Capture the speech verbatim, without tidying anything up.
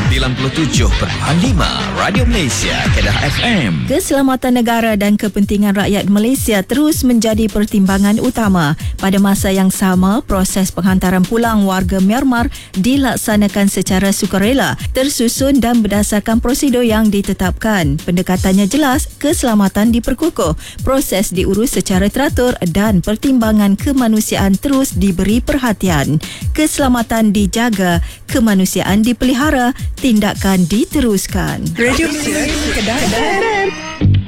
sembilan puluh tujuh perpuluhan lima Radio Malaysia Kedah F M. Keselamatan negara dan kepentingan rakyat Malaysia terus menjadi pertimbangan utama. Pada masa yang sama, proses penghantaran pulang warga Myanmar dilaksanakan secara sukarela, tersusun dan berdasarkan prosedur yang ditetapkan. Pendekatannya jelas, keselamatan diperkukuh, proses diurus secara teratur dan pertimbangan kemanusiaan terus diberi perhatian. Keselamatan dijaga, kemanusiaan dipelihara, tindakan diteruskan. Radio Malaysia Kedah.